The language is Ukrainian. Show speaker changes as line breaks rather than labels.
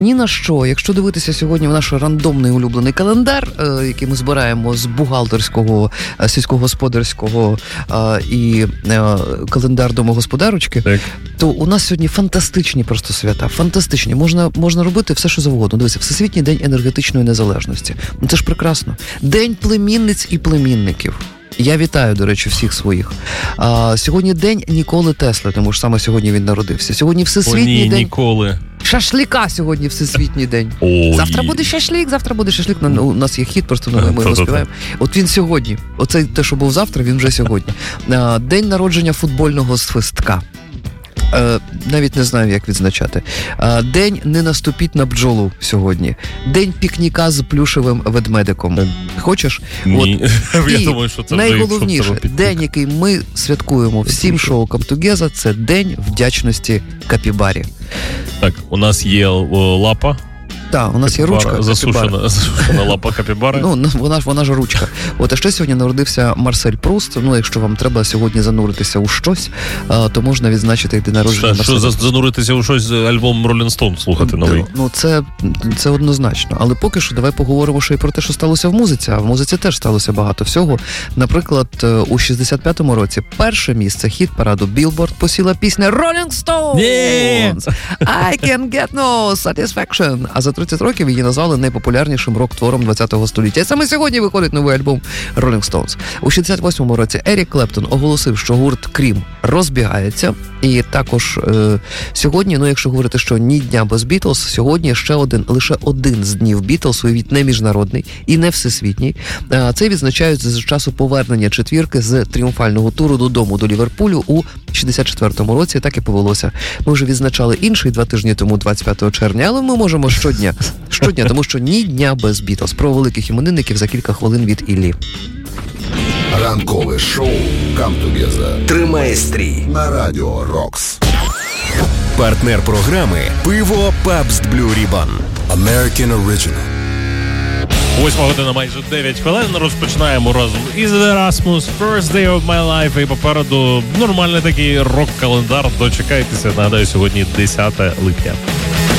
Ні на що. Якщо дивитися сьогодні в наш рандомний улюблений календар, який ми збираємо з бухгалтерського, сільськогосподарського і календар домогосподарочки, так, то у нас сьогодні фантастичні просто свята. Фантастичні. Можна робити все, що завгодно. Дивіться, Всесвітній день енергетичної незалежності. Ну це ж прекрасно. День племінниць і племінників. Я вітаю, до речі, всіх своїх. Сьогодні день Ніколи Тесли, тому що саме сьогодні він народився. Сьогодні Всесвітній день...
Ніколи.
Шашлика сьогодні Всесвітній день.
Ой.
Завтра буде шашлик. У нас є хіт, просто ми його співаємо. От він сьогодні. Оце те, що був завтра, він вже сьогодні. День народження футбольного свистка. Навіть не знаю, як відзначати. День «Не наступіть на бджолу» сьогодні. День пікніка з плюшевим ведмедиком. Хочеш?
Ні. Я думаю, що це
найголовніше, день, який ми святкуємо всім шоу «Come Together», це День вдячності капібарі.
Так, у нас є лапа.
Так, у нас є ручка.
Засушена лапа капібари.
Ну, вона ж ручка. От, а ще сьогодні народився Марсель Пруст. Ну, якщо вам треба сьогодні зануритися у щось, то можна відзначити день народження Марселя.
Що зануритися у щось, альбом Rolling Stone слухати новий?
Ну, це однозначно. Але поки що давай поговоримо ще й про те, що сталося в музиці. А в музиці теж сталося багато всього. Наприклад, у 65-му році перше місце хіт-параду Billboard посіла пісня Rolling Stones! I can get no satisfaction. А за 30 років її назвали найпопулярнішим рок-твором 20-го століття. І саме сьогодні виходить новий альбом Rolling Stones. У 68-му році Ерік Клептон оголосив, що гурт Крім розбігається. І також сьогодні, якщо говорити, що ні дня без Бітлз, сьогодні лише один з днів Бітлз, уявіть, не міжнародний і не всесвітній. Це відзначають з часу повернення четвірки з тріумфального туру додому до Ліверпулю у 64-му році. Так і повелося. Ми вже відзначали інший 2 тижні тому, 25 червня, але ми можемо щодня, тому що ні дня без Бітлз. Про великих іменинників за кілька хвилин від Іллі.
Ранкове шоу «Come Together» тримає стрій на Радіо Рокс. Партнер програми «Пиво Pabst Blue Ribbon» American Original.
8:00, майже 9 хвилин. Розпочинаємо разом із Erasmus, First Day of My Life. І попереду нормальний такий рок-календар. Дочекайтеся, нагадаю, сьогодні 10 липня.